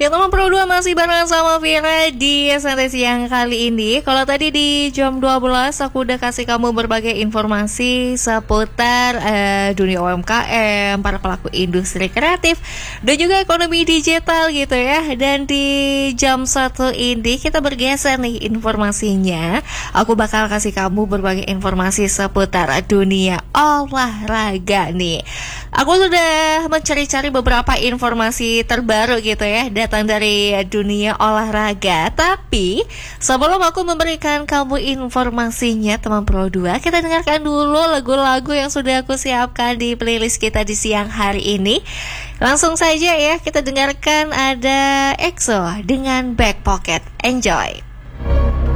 Ya teman Pro 2 masih bareng sama Vira di Santai Siang kali ini. Kalau tadi di jam 12 aku udah kasih kamu berbagai informasi seputar dunia UMKM, para pelaku industri kreatif dan juga ekonomi digital gitu ya. Dan di jam 1 ini kita bergeser nih informasinya. Aku bakal kasih kamu berbagai informasi seputar dunia olahraga nih. Aku sudah mencari-cari beberapa informasi terbaru gitu ya, datang dari dunia olahraga. Tapi sebelum aku memberikan kamu informasinya teman Pro 2, kita dengarkan dulu lagu-lagu yang sudah aku siapkan di playlist kita di siang hari ini. Langsung saja ya, kita dengarkan ada EXO dengan Back Pocket. Enjoy.